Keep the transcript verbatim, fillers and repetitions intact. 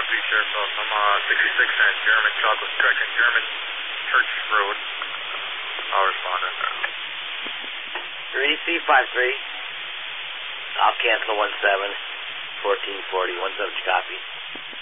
three, Sheriff's Office. I'm uh, sixty-six and German, Chocolate, correction, German Church Road. I'll respond on that. three C five three. I'll cancel one seven. fourteen forty. one seven, copy.